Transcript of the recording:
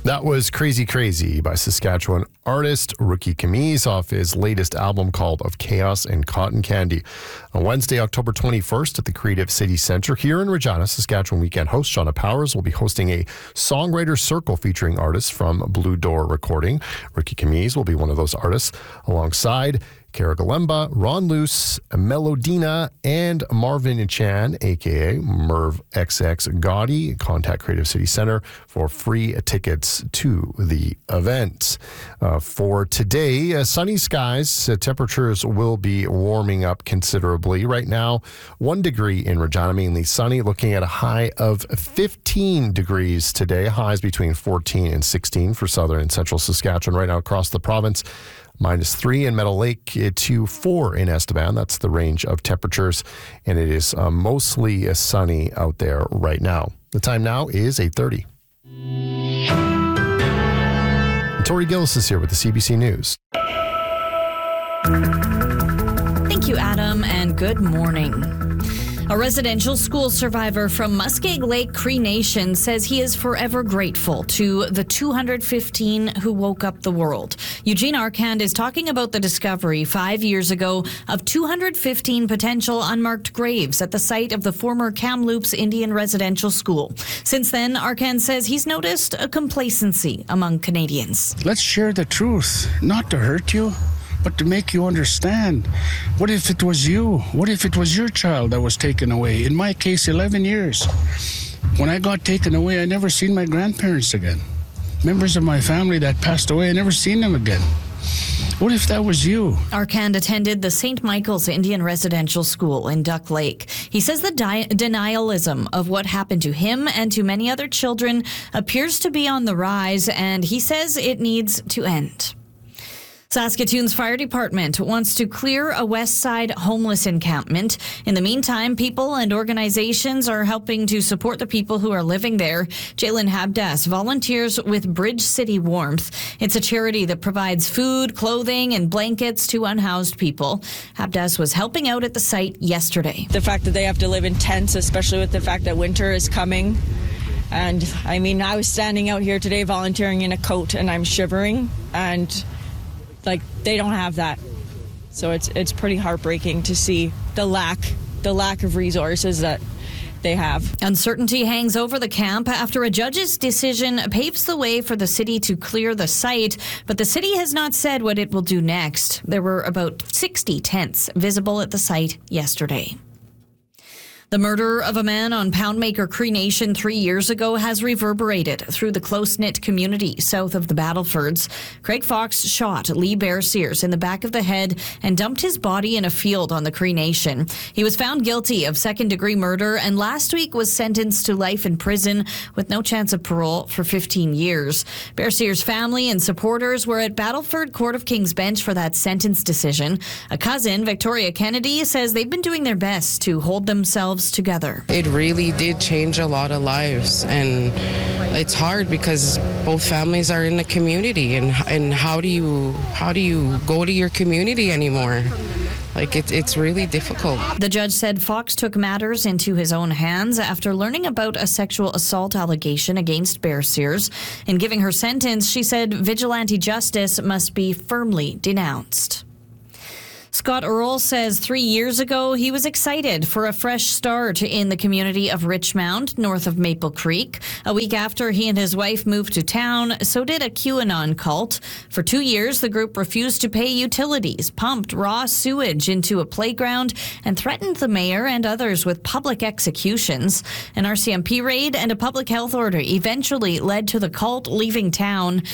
That was Crazy Crazy by Saskatchewan artist Rookie Camise off his latest album called Of Chaos and Cotton Candy. On Wednesday, October 21st at the Creative City Centre here in Regina, Saskatchewan weekend host Shauna Powers will be hosting a songwriter circle featuring artists from Blue Door Recording. Rookie Camise will be one of those artists alongside Cara Galemba, Ron Luce, Melodina, and Marvin Chan, a.k.a. Merv XX Gotti. Contact Creative City Centre for free tickets to the event. For today, sunny skies. Temperatures will be warming up considerably. Right now, 1 degree in Regina, mainly sunny, looking at a high of 15 degrees today. Highs between 14 and 16 for southern and central Saskatchewan. Right now across the province, -3 in Meadow Lake to 4 in Estevan. That's the range of temperatures, and it is mostly sunny out there right now. The time now is 8:30. Tori Gillis is here with the CBC News. Thank you, Adam, and good morning. A residential school survivor from Muskeg Lake Cree Nation says he is forever grateful to the 215 who woke up the world. Eugene Arcand is talking about the discovery 5 years ago of 215 potential unmarked graves at the site of the former Kamloops Indian Residential School. Since then, Arcand says he's noticed a complacency among Canadians. Let's share the truth, not to hurt you, but to make you understand. What if it was you? What if it was your child that was taken away? In my case, 11 years. When I got taken away, I never seen my grandparents again. Members of my family that passed away, I never seen them again. What if that was you? Arcand attended the St. Michael's Indian Residential School in Duck Lake. He says the denialism of what happened to him and to many other children appears to be on the rise, and he says it needs to end. Saskatoon's fire department wants to clear a West Side homeless encampment. In the meantime, people and organizations are helping to support the people who are living there. Jalen Habdas volunteers with Bridge City Warmth. It's a charity that provides food, clothing, and blankets to unhoused people. Habdas was helping out at the site yesterday. The fact that they have to live in tents, especially with the fact that winter is coming. And I mean, I was standing out here today volunteering in a coat and I'm shivering, and they don't have that. So it's pretty heartbreaking to see the lack of resources that they have. Uncertainty hangs over the camp after a judge's decision paves the way for the city to clear the site, but the city has not said what it will do next. There were about 60 tents visible at the site yesterday. The murder of a man on Poundmaker Cree Nation 3 years ago has reverberated through the close-knit community south of the Battlefords. Craig Fox shot Lee Bear Sears in the back of the head and dumped his body in a field on the Cree Nation. He was found guilty of second-degree murder and last week was sentenced to life in prison with no chance of parole for 15 years. Bear Sears' family and supporters were at Battleford Court of King's Bench for that sentence decision. A cousin, Victoria Kennedy, says they've been doing their best to hold themselves together. It really did change a lot of lives, and it's hard because both families are in the community, and how do you go to your community anymore? It's really difficult. The judge said Fox took matters into his own hands after learning about a sexual assault allegation against Bear Sears. In giving her sentence, she said vigilante justice must be firmly denounced. Scott Earl says 3 years ago he was excited for a fresh start in the community of Richmount, north of Maple Creek. A week after he and his wife moved to town, so did a QAnon cult. For 2 years, the group refused to pay utilities, pumped raw sewage into a playground, and threatened the mayor and others with public executions. An RCMP raid and a public health order eventually led to the cult leaving town.